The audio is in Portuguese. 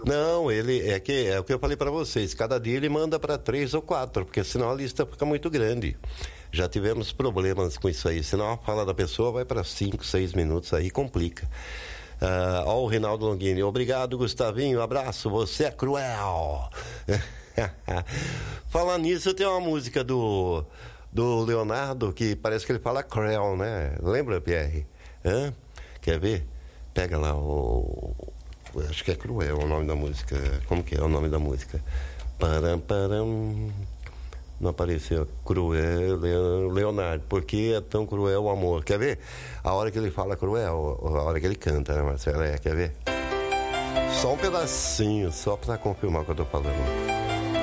Não, ele é o que eu falei para vocês. Cada dia ele manda para 3 ou 4, porque senão a lista fica muito grande. Já tivemos problemas com isso aí. Senão a fala da pessoa vai para 5, 6 minutos, aí complica. Ó, o Reinaldo Longini. Obrigado, Gustavinho. Abraço. Você é cruel. Falando nisso, tem uma música do Leonardo que parece que ele fala cruel, né? Lembra, Pierre? Quer ver? Pega lá acho que é Cruel o nome da música. Como que é o nome da música? Param, param. Não apareceu. Cruel, Leonardo. Por que é tão cruel o amor? Quer ver? A hora que ele fala cruel, a hora que ele canta, né, Marcelo? Quer ver? Só um pedacinho, só pra confirmar o que eu tô falando.